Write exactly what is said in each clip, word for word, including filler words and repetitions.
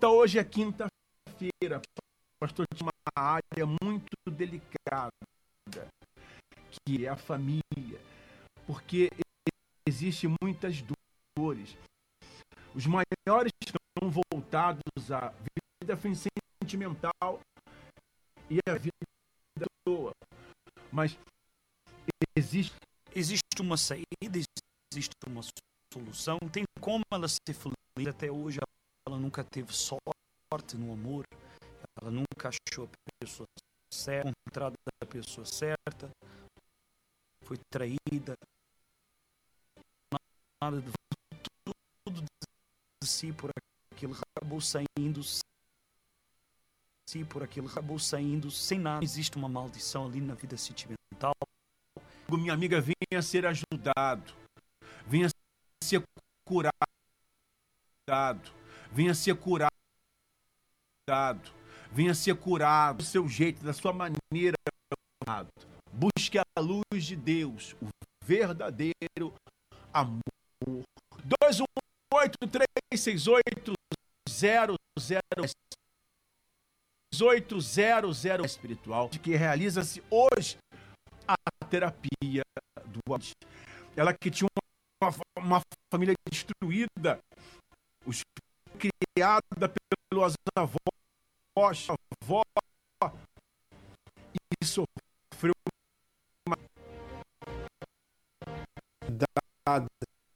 hoje é quinta-feira. Pastor, tinha uma área muito delicada, que é a família, porque existem muitas dores. Os maiores estão voltados à vida sentimental e à vida boa. Mas existe... existe uma saída, existe uma solução. Tem como ela ser feliz. Até hoje ela nunca teve sorte no amor. Ela nunca achou a pessoa certa, encontrada a pessoa certa. Foi traída. Nada de tudo de si por aquilo acabou saindo si por aquilo acabou saindo sem nada. Existe uma maldição ali na vida sentimental. Minha amiga, venha ser ajudado, venha ser curado, venha ser curado, venha ser curado do seu jeito, da sua maneira. Busque a luz de Deus, o verdadeiro amor. dois um oito, três seis oito, zero zero oito zero zero espiritual, de que realiza-se hoje a terapia do amor. Ela que tinha uma, uma família destruída, os criada pelos avós, avó, e sofreu uma dada.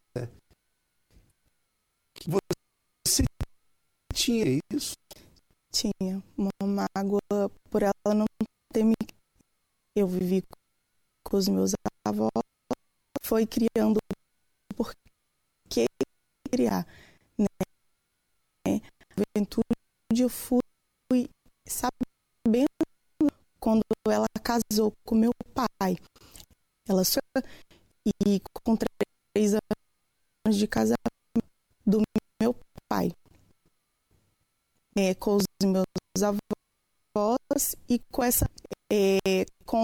Você tinha isso? Tinha uma mágoa por ela não ter me... Eu vivi com os meus avós, foi criando por que criar, né? Na juventude eu fui sabendo quando ela casou com meu pai. Ela só e com três anos de casamento do meu pai. É, com os meus avós e com essa é, com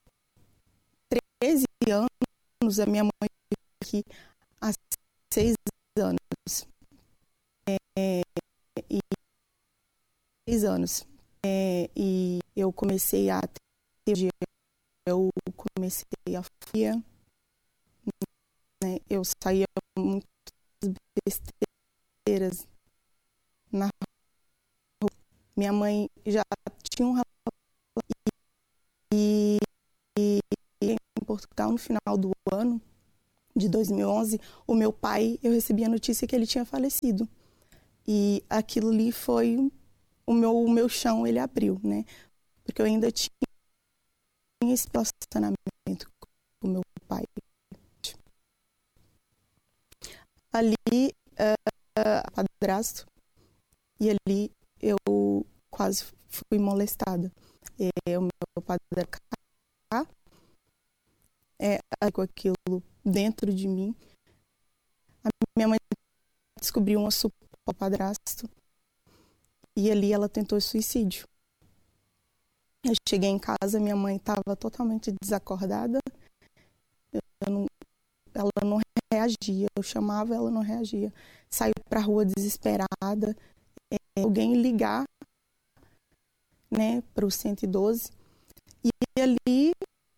treze anos a minha mãe aqui há seis anos é, e seis anos é, e eu comecei a ter, eu comecei a fia, né, eu saía muitas besteiras na minha mãe já tinha um relacionamento e, e, e em Portugal, no final do ano de dois mil e onze, o meu pai, eu recebi a notícia que ele tinha falecido. E aquilo ali foi o meu, o meu chão, ele abriu, né? Porque eu ainda tinha esse relacionamento com o meu pai. Ali, uh, padrasto, e ali eu quase fui molestada. É, o meu padre era cá, é, com aquilo dentro de mim. A minha mãe descobriu um açúcar ao padrasto e ali ela tentou suicídio. Eu cheguei em casa, minha mãe estava totalmente desacordada. Eu não, ela não reagia. Eu chamava, ela não reagia. Saiu para a rua desesperada. É, alguém ligar, né, para o cento e doze. E ali,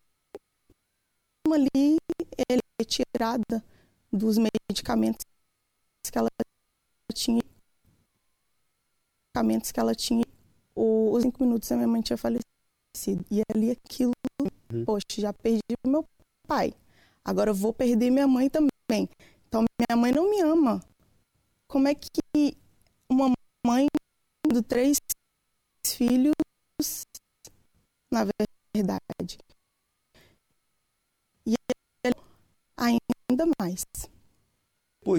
ali, ele é retirada dos medicamentos que ela tinha. Medicamentos que ela tinha. Os cinco minutos a minha mãe tinha falecido. E ali aquilo, uhum. Poxa, já perdi o meu pai. Agora eu vou perder minha mãe também. Então minha mãe não me ama. Como é que uma mãe de três filhos, na verdade, e ele, ainda mais. Pois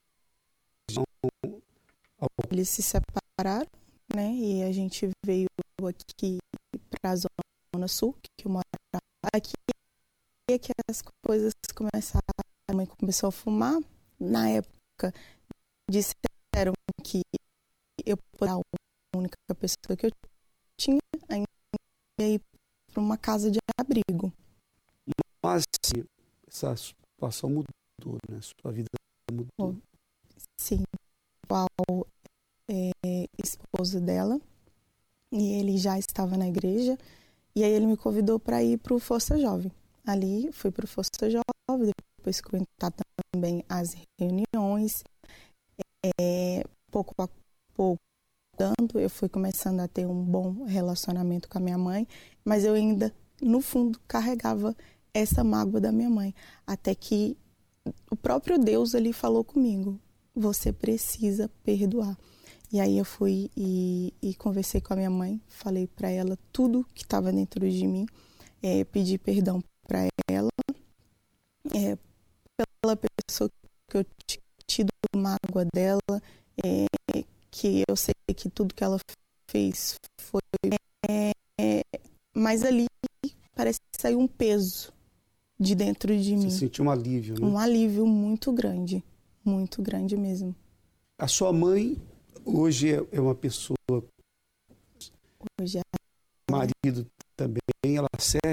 eles se separaram, né? E a gente veio aqui para a Zona Sul, que eu moro aqui, é que as coisas começaram. A mãe começou a fumar. Na época, disseram que eu era a única pessoa que eu tinha, ainda ia ir para uma casa de abrigo. Mas essa situação mudou, né? Sua vida mudou. Sim. Qual é, esposo dela, e ele já estava na igreja, e aí ele me convidou para ir para o Força Jovem. Ali fui para o Força Jovem, depois contar também as reuniões. É, pouco a pouco, tanto eu fui começando a ter um bom relacionamento com a minha mãe, mas eu ainda, no fundo, carregava essa mágoa da minha mãe. Até que o próprio Deus ali falou comigo, você precisa perdoar. E aí eu fui e, e conversei com a minha mãe, falei para ela tudo que estava dentro de mim, é, pedi perdão para ela, é, pela pessoa que eu tinha tido mágoa dela, é, que eu sei que tudo que ela fez foi... É, é, mas ali parece que saiu um peso de dentro de mim. Você sentiu um alívio, né? Um alívio muito grande, muito grande mesmo. A sua mãe hoje é uma pessoa... Hoje é... marido também, ela serve?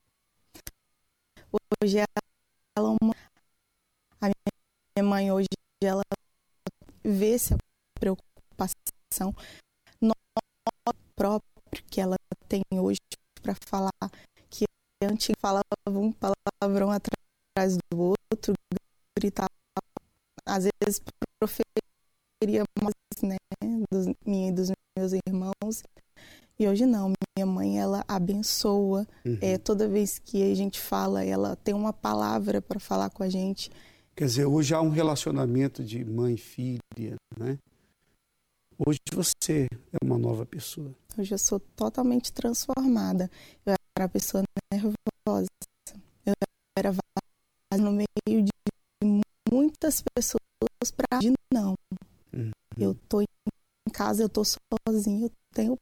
Hoje ela é uma... A minha mãe hoje, ela vê essa preocupação própria que ela tem hoje para falar, que antes falava um palavrão atrás do outro, gritava, às vezes proferia mais, né, dos, minha e dos meus irmãos, e hoje não. Minha mãe, ela abençoa, uhum. é, toda vez que a gente fala, ela tem uma palavra para falar com a gente. Quer dizer, hoje há um relacionamento de mãe e filha, né? Hoje você é uma nova pessoa. Hoje eu sou totalmente transformada. Eu era uma pessoa nervosa. Eu era no meio de muitas pessoas para de não. Uhum. Eu tô em casa, eu tô sozinha, eu tenho...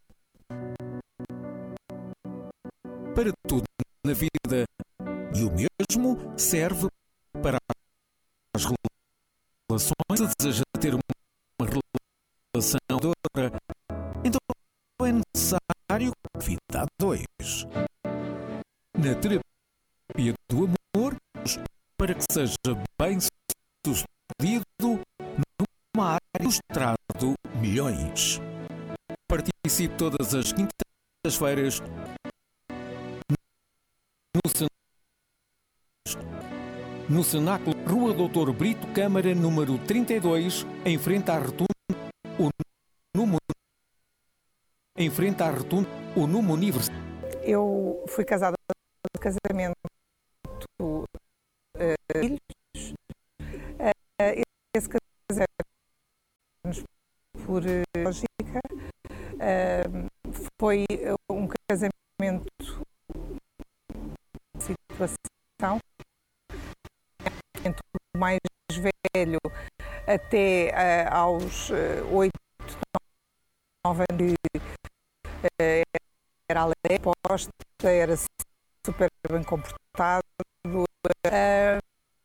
Para tudo na vida, e o mesmo serve para as relações. Deseja ter uma relação dura, então é necessário convidar dois. Na terapia do amor, para que seja bem sucedido numa área ilustrado milhões. Participe todas as quintas-feiras no No Cenáculo, Rua Doutor Brito Câmara, número trinta e dois, em frente à rotunda, o Numo, em frente à rotunda, o Numo Universitário. Eu fui casada de casamento uh, filhos. Uh, esse casamento por uh, lógica uh, foi um casamento de situação. O mais velho até uh, aos oito, nove anos, uh, era alegre, posta, era super bem comportado. Uh,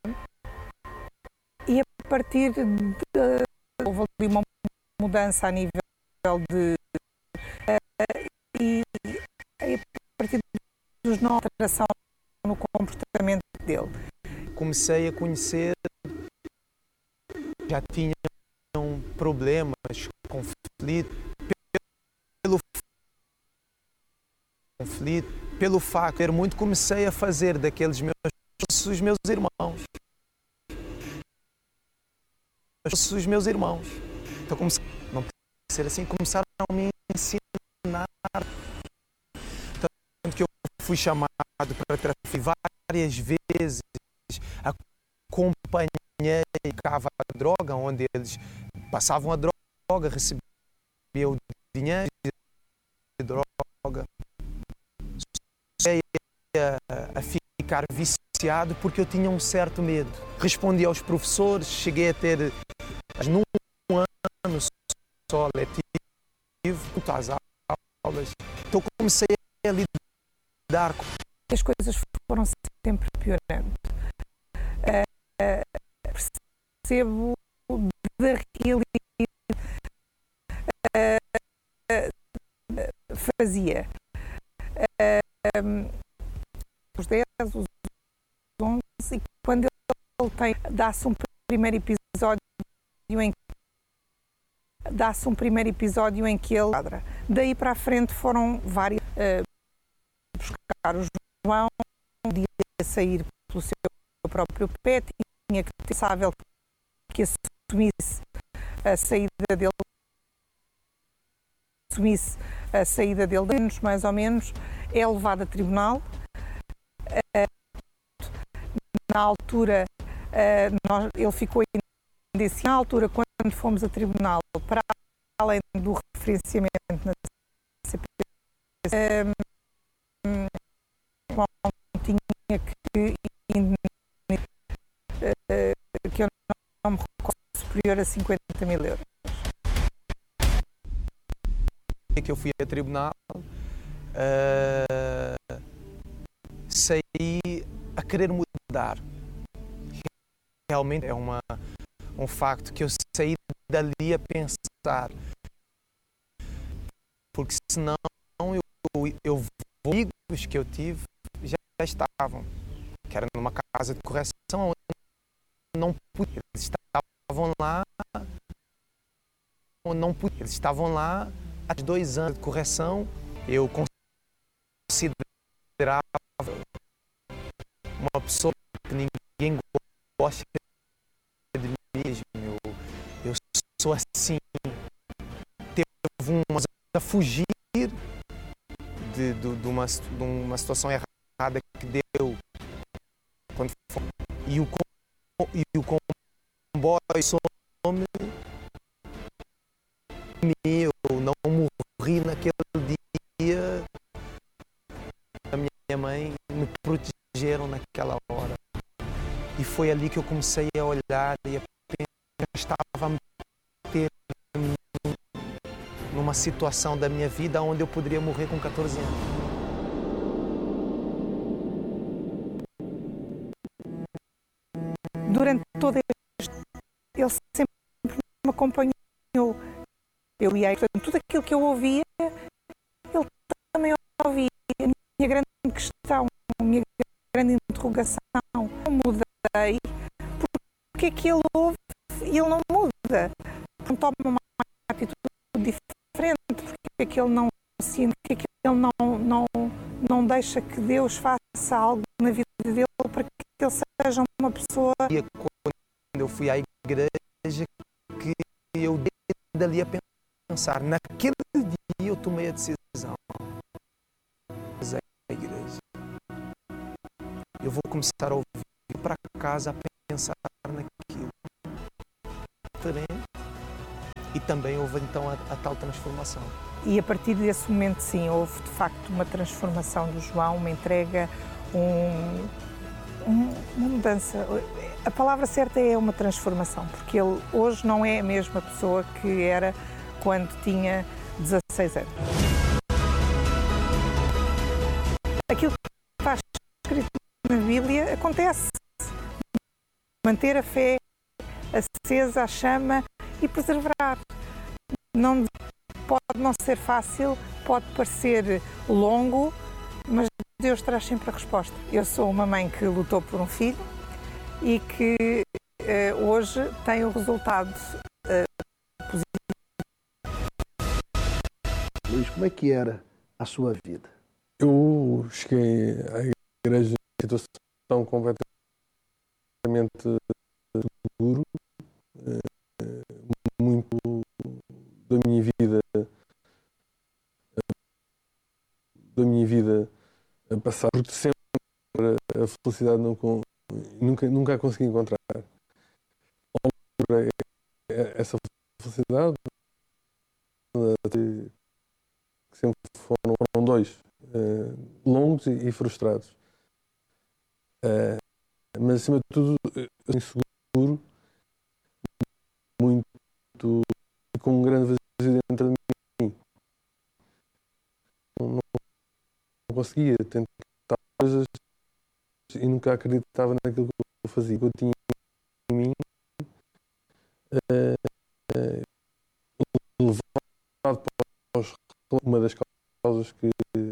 e a partir de... houve ali uma mudança a nível de... Uh, e a partir dos nove, alteração no comportamento dele. Comecei a conhecer, já tinham problemas, conflito, pelo conflito, pelo facto, era muito, comecei a fazer daqueles meus os meus irmãos. Os meus irmãos. Então comecei, não tem que ser assim, começaram a me ensinar. Tanto que eu fui chamado para traficar várias vezes. Acompanhei cava a droga, onde eles passavam a droga, recebiam o dinheiro de droga. Cheguei a, a ficar viciado porque eu tinha um certo medo. Respondi aos professores, cheguei a ter num ano só letivo, às aulas. Então comecei a lidar com... As coisas foram sempre piorando. Uh, percebo da realidade uh, fazia uh, os dez, os onze, e quando ele tem, dá-se um primeiro episódio em dá-se um primeiro episódio em que ele... Daí para a frente foram vários... Uh, buscar o João, podia sair pelo seu próprio pé, tinha que ter sável que assumisse a saída dele, assumisse a saída dele, de anos mais ou menos, é levado a tribunal. Na altura, nós, ele ficou indiciado. Na altura, quando fomos a tribunal, para além do referenciamento na C P C, um, tinha que que eu não me recordo, superior a cinquenta mil euros. Que eu fui a tribunal, uh, saí a querer mudar. Realmente é uma, um facto que eu saí dali a pensar, porque senão eu, eu vou, amigos que eu tive já estavam, que era numa casa de correção onde não podia, eles estavam lá, não podia, eles estavam lá há dois anos de correção. Eu considerava uma pessoa que ninguém gosta de mim mesmo. Eu, eu sou assim, teve uma a fugir de, de, de, uma, de uma situação errada que deu quando foi, e o e o comboio some, eu não morri naquele dia. A minha mãe me protegeram naquela hora, e foi ali que eu comecei a olhar e a pensar que estava a meter numa situação da minha vida onde eu poderia morrer com catorze anos. Durante todo este, ele sempre me acompanhou. Eu ia, portanto, tudo aquilo que eu ouvia, ele também ouvia. A minha grande questão, a minha grande interrogação, não mudei, porque é que ele ouve e ele não muda? Porque toma uma atitude diferente, porque é que ele não sente, porque é que ele não, não, não deixa que Deus faça algo na vida dele para que ele seja uma pessoa... Quando eu fui à igreja, que eu dali a pensar, naquele dia eu tomei a decisão. Mas a igreja, eu vou começar a ouvir para casa, a pensar naquilo. Diferente. E também houve então a, a tal transformação. E a partir desse momento, sim, houve de facto uma transformação do João, uma entrega, um... uma mudança. A palavra certa é uma transformação, porque ele hoje não é a mesma pessoa que era quando tinha dezasseis anos. Aquilo que está escrito na Bíblia acontece. Manter a fé acesa, a chama e perseverar. Não, pode não ser fácil, pode parecer longo, mas Deus traz sempre a resposta. Eu sou uma mãe que lutou por um filho e que uh, hoje tem o resultado uh, positivo. Luís, como é que era a sua vida? Eu cheguei à igreja em situação completamente duro, uh, muito da minha vida, uh, da minha vida a passar, porque sempre a felicidade não, nunca, nunca a consegui encontrar. Essa felicidade que sempre foram, foram dois, uh, longos e, e frustrados. Uh, mas acima de tudo, inseguro, muito, com um grande vazio dentro de mim. Não, não conseguia tentar coisas e nunca acreditava naquilo que eu fazia. Eu tinha em mim uh, uh, levado para os, uma das causas que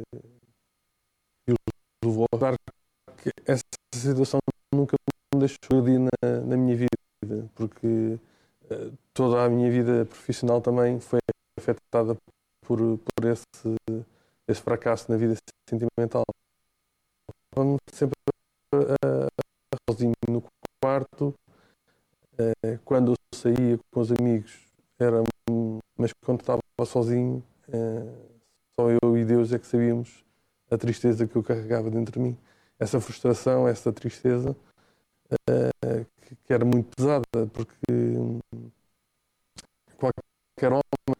eu levou a dar que essa situação nunca me deixou de ir na, na minha vida, porque uh, toda a minha vida vida profissional também foi afetada por, por esse, esse fracasso na vida sentimental. Estava sempre uh, sozinho no quarto. Uh, quando eu saía com os amigos, era, mas quando estava sozinho, uh, só eu e Deus é que sabíamos a tristeza que eu carregava dentro de mim. Essa frustração, essa tristeza, uh, que, que era muito pesada, porque um, qualquer homem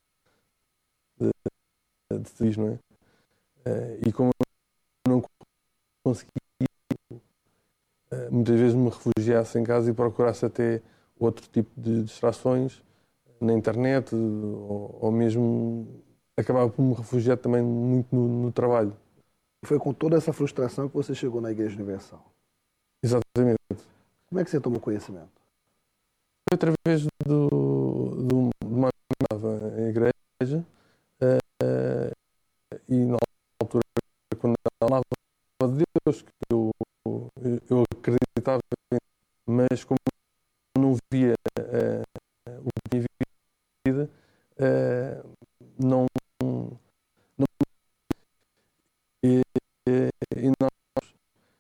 de, de diz, não é? Uh, e como eu não conseguia, uh, muitas vezes me refugiasse em casa e procurasse até outro tipo de distrações na internet, ou, ou mesmo acabava por me refugiar também muito no, no trabalho. Foi com toda essa frustração que você chegou na Igreja Universal. Exatamente. Como é que você tomou conhecimento? Foi através do, do, de uma nova igreja, uh, e na altura, quando eu falava de Deus, que eu, eu acreditava, mas como eu não via uh, o que tinha vida, uh, não, não e, e nós,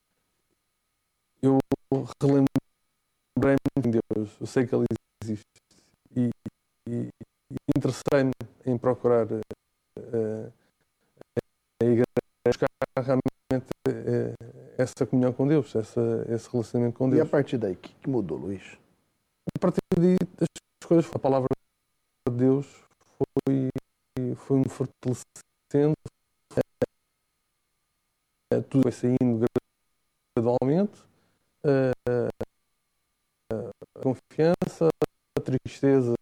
eu relembrei-me de Deus, eu sei que Ele existe, e, e, e interessei-me em procurar uh, a igreja, buscar realmente uh, essa comunhão com Deus, essa, esse relacionamento com Deus. E a partir daí, o que, que mudou, Luís? A partir daí, as coisas, a palavra de Deus foi, foi me fortalecendo, uh, tudo foi saindo gradualmente, uh, a confiança, a tristeza,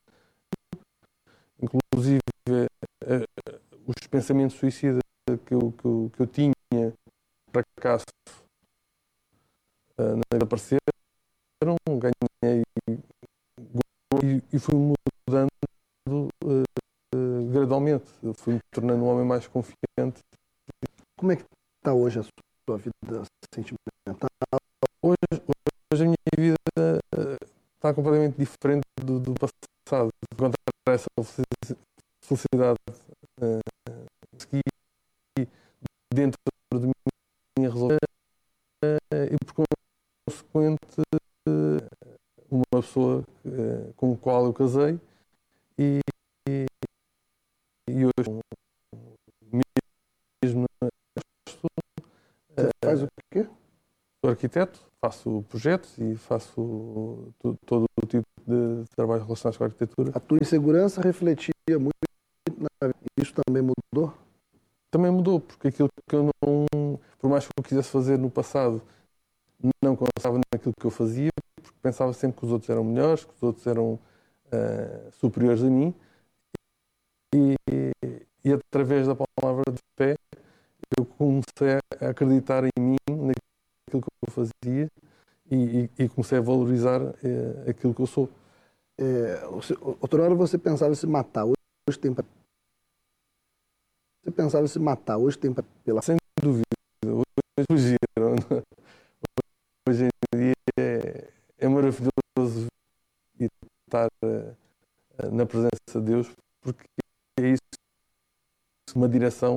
inclusive uh, os pensamentos suicidas que eu, que eu, que eu tinha, para acaso, uh, na vida apareceram, ganhei e, e fui mudando uh, uh, gradualmente, fui me tornando um homem mais confiante. Como é que está hoje a sua vida sentimental? Hoje, hoje a minha vida uh, está completamente diferente do, do passado. Encontrar essa felicidade uh, consegui dentro de minha resolução uh, e por consequente uh, uma pessoa uh, com a qual eu casei e, e, e hoje mesmo Você uh, faz o quê? Sou arquiteto, faço projetos e faço todo, todo o tipo de trabalho relacionado com a arquitetura. A tua insegurança refletia muito na vida. Isso também mudou? Também mudou, porque aquilo que eu não, por mais que eu quisesse fazer no passado, não constava naquilo que eu fazia, porque pensava sempre que os outros eram melhores, que os outros eram uh, superiores a mim. E, e através da palavra de fé, eu comecei a acreditar em mim, naquilo que eu fazia, e, e, e comecei a valorizar uh, aquilo que eu sou. É, outra hora você pensava em se matar, hoje, hoje tem pra... Você pensava em se matar, hoje tem pra... pela... Sem dúvida, hoje fugiram. Hoje em dia é, é maravilhoso estar uh, na presença de Deus, porque é isso, uma direção.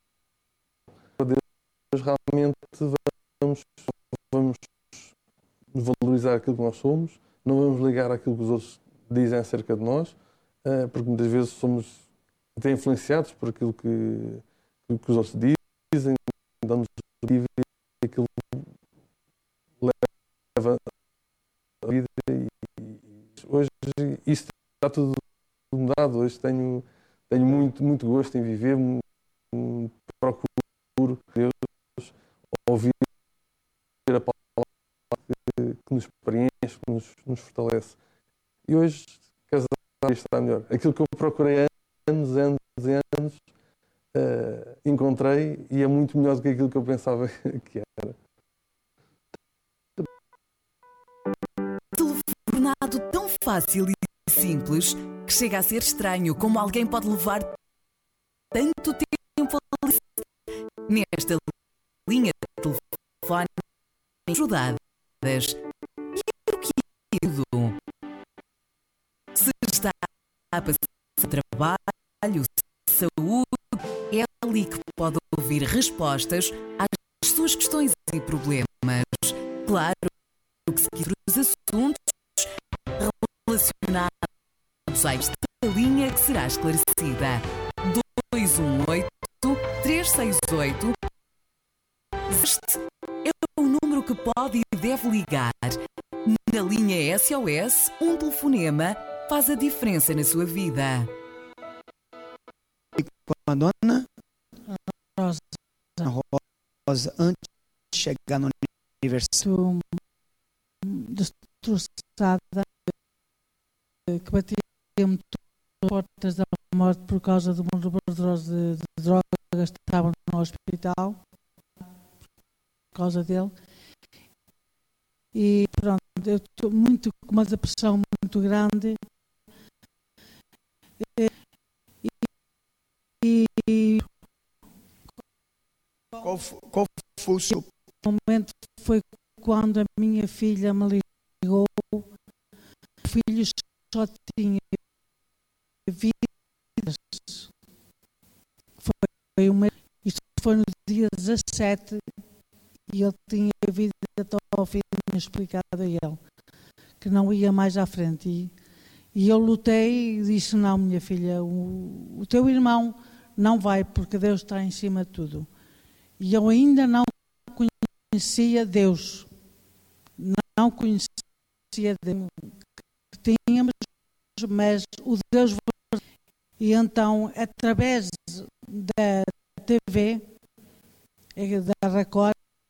Deus, realmente vamos, vamos valorizar aquilo que nós somos, não vamos ligar àquilo que os outros dizem acerca de nós, uh, porque muitas vezes somos até influenciados por aquilo que, que os outros dizem, damos e aquilo leva a vida. E hoje isso está tudo mudado. Hoje tenho, tenho muito, muito gosto em viver, procuro Deus, ouvir a palavra que, que nos preenche, que nos, nos fortalece. E hoje, casar está melhor. Aquilo que eu procurei anos, anos e anos, uh, encontrei e é muito melhor do que aquilo que eu pensava que era. Telefonado tão fácil e simples que chega a ser estranho como alguém pode levar tanto tempo a ligar. Nesta linha de telefone ajudadas. E o que é tudo? Se está para o trabalho, saúde, é ali que pode ouvir respostas às suas questões e problemas. Claro que se quiser os assuntos relacionados a esta linha que será esclarecida. dois um oito, três seis oito. Este é o número que pode e deve ligar. Na linha S O S, um telefonema faz a diferença na sua vida. E com a dona Rosa, Rosa antes de chegar no aniversário, destroçada, que batia muito as portas da morte por causa de uma overdose de, de drogas que estavam no hospital, por causa dele. E pronto, eu estou muito com uma depressão muito grande. E, e qual, qual foi o seu momento? Foi quando a minha filha me ligou. O filho só tinha vidas. Foi uma, isto foi no dia dezassete e ele tinha vida até ao fim. Tinha explicado a ele que não ia mais à frente. E, e eu lutei e disse: não, minha filha, o, o teu irmão não vai, porque Deus está em cima de tudo. E eu ainda não conhecia Deus. Não conhecia Deus que tínhamos, mas o Deus. E então, através da T V, da Record,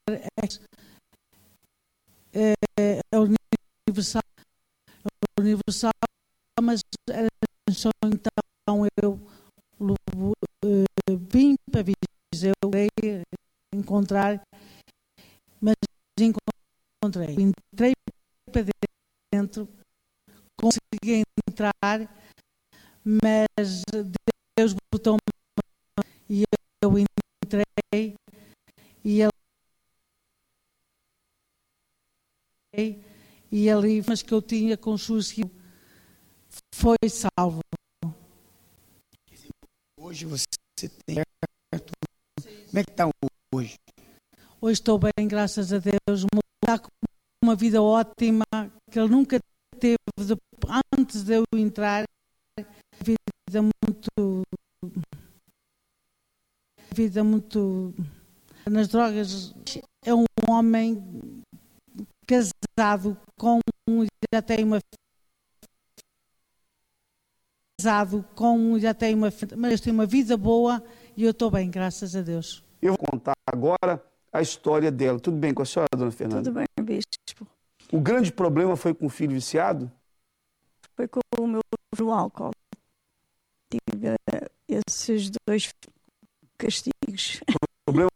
é, é universal, é universal, mas só então eu vim para Viseu, eu encontrar, mas encontrei, entrei para dentro, consegui entrar, mas Deus botou-me e eu entrei e ele e ali, mas que eu tinha com suas foi salvo. Hoje você tem como é que está hoje? Hoje estou bem, graças a Deus. Está com uma vida ótima que ele nunca teve antes de eu entrar. Vida muito vida muito nas drogas. É um homem casado com já tem uma casado com já tem uma mas tem uma vida boa e eu estou bem, graças a Deus. Eu vou contar agora a história dela. Tudo bem com a senhora, dona Fernanda? Tudo bem, bispo. O grande problema foi com o filho viciado? Foi com o meu filho álcool. Tive uh, esses dois castigos. O problema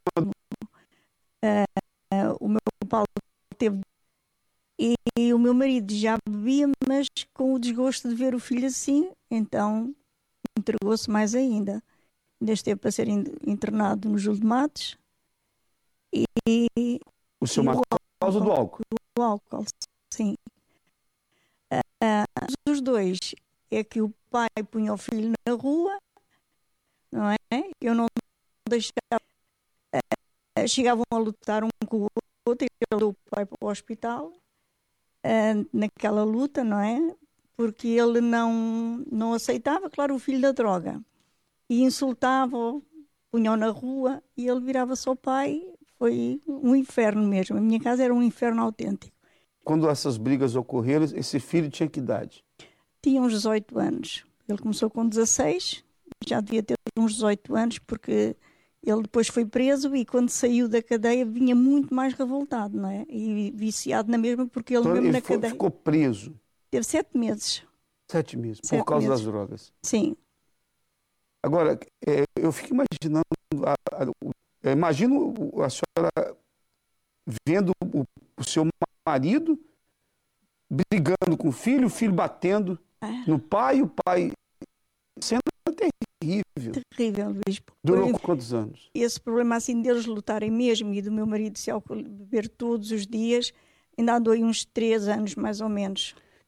uh, uh, o meu Paulo teve e, e o meu marido já bebia, mas com o desgosto de ver o filho assim, então entregou-se mais ainda. Ainda esteve para ser internado no Júlio de Matos. E, o seu marido por causa do álcool? Do álcool, sim. Uh, os dois é que o pai punha o filho na rua, não é? Eu não deixava. Uh, chegavam a lutar um com o outro e ele levou o pai para o hospital, uh, naquela luta, não é? Porque ele não, não aceitava, claro, o filho da droga. E insultava-o, punham na rua e ele virava-se ao pai. Foi um inferno mesmo. A minha casa era um inferno autêntico. Quando essas brigas ocorreram, esse filho tinha que idade? Tinha uns dezoito anos. Ele começou com dezasseis, já devia ter uns dezoito anos, porque ele depois foi preso e quando saiu da cadeia vinha muito mais revoltado, não é? E viciado na mesma, porque ele então, mesmo ele na foi, cadeia... ficou preso? Teve sete meses. Sete meses, sete por causa meses. das drogas? Sim. Agora, é, eu fico imaginando, a, a, eu imagino a senhora vendo o, o seu marido brigando com o filho, o filho batendo é. no pai, o pai sendo terrível. Terrível, bispo. Durou Foi, quantos anos? Esse problema assim deles lutarem mesmo e do meu marido se beber todos os dias, ainda andou aí uns três anos mais ou menos.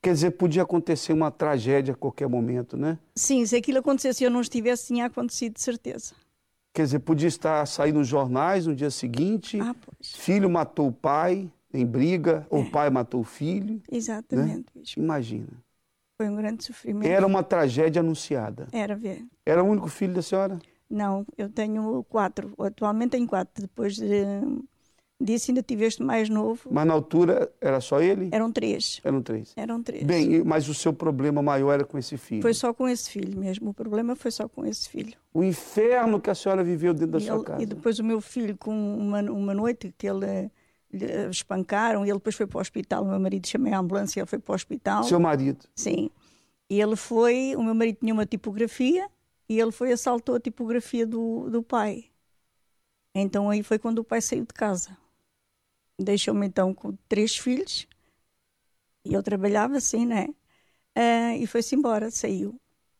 Quer dizer, podia acontecer uma tragédia a qualquer momento, né? Sim, se aquilo acontecesse e eu não estivesse, tinha acontecido de certeza. Quer dizer, podia estar sair nos jornais no dia seguinte, ah, pois. filho matou o pai em briga, é. ou o pai matou o filho. Exatamente. Né? Imagina. Foi um grande sofrimento. Era uma tragédia anunciada. Era, ver. Era o único filho da senhora? Não, eu tenho quatro. Atualmente tenho quatro. Depois de, disso ainda tive este mais novo. Mas na altura era só ele? Eram três. Eram três. Eram três. Bem, mas o seu problema maior era com esse filho? Foi só com esse filho mesmo. O problema foi só com esse filho. O inferno que a senhora viveu dentro da e sua ele, casa. E depois o meu filho, com uma, uma noite que ele lhe espancaram, e ele depois foi para o hospital. O meu marido chamou a ambulância e ele foi para o hospital. Seu marido? Sim. E ele foi, o meu marido tinha uma tipografia e ele foi e assaltou a tipografia do, do pai. Então aí foi quando o pai saiu de casa. Deixou-me então com três filhos e eu trabalhava assim, né? Uh, e foi-se embora, saiu.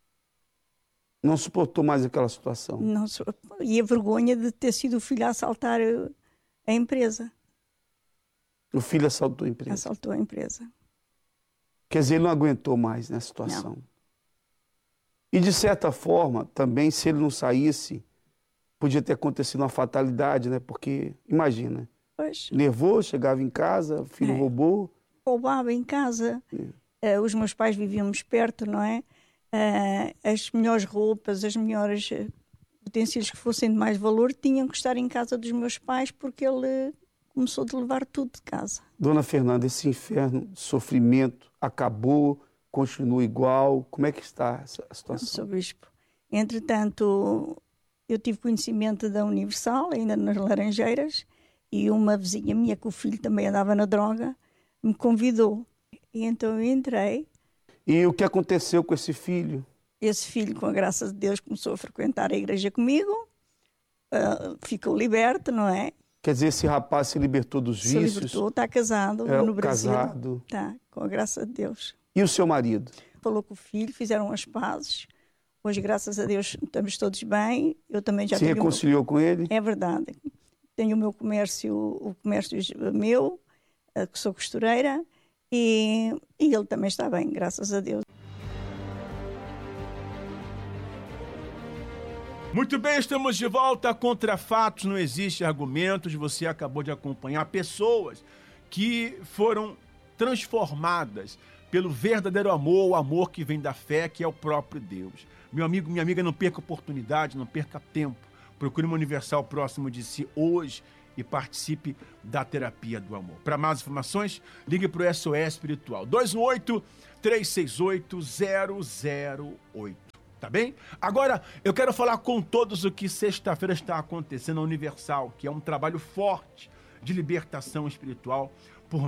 Não suportou mais aquela situação? Não, e a vergonha de ter sido o filho a assaltar a empresa. O filho assaltou a empresa? Assaltou a empresa. Quer dizer, ele não aguentou mais nessa situação. Não. E, de certa forma, também, se ele não saísse, podia ter acontecido uma fatalidade, né? Porque, imagina, pois. Levou, chegava em casa, o filho é. roubou. Roubava em casa. É. Uh, os meus pais vivíamos perto, não é? Uh, as melhores roupas, as melhores utensílios que fossem de mais valor tinham que estar em casa dos meus pais, porque ele começou a levar tudo de casa. Dona Fernanda, esse inferno de sofrimento acabou, continua igual? Como é que está a situação? Sou bispo. Entretanto, eu tive conhecimento da Universal, ainda nas Laranjeiras, e uma vizinha minha, que o filho também andava na droga, me convidou. E então eu entrei. E o que aconteceu com esse filho? Esse filho, com a graça de Deus, começou a frequentar a igreja comigo, uh, ficou liberto, não é? Quer dizer, esse rapaz se libertou dos se vícios? Se libertou, está casado é, no Brasil. Casado. Está, com a graça de Deus. E o seu marido? Falou com o filho, fizeram as pazes. Hoje, graças a Deus, estamos todos bem. Eu também já se tenho reconciliou meu... com ele? É verdade. Tenho o meu comércio, o comércio meu, que sou costureira, e, e ele também está bem, graças a Deus. Muito bem, estamos de volta. Contra fatos não existe argumentos. Você acabou de acompanhar pessoas que foram transformadas pelo verdadeiro amor, o amor que vem da fé, que é o próprio Deus. Meu amigo, minha amiga, não perca oportunidade, não perca tempo. Procure uma Universal próximo de si hoje e participe da terapia do amor. Para mais informações, ligue para o S O S Espiritual. dois um oito, três seis oito, zero zero oito. Tá bem? Agora, eu quero falar com todos o que sexta-feira está acontecendo na Universal, que é um trabalho forte de libertação espiritual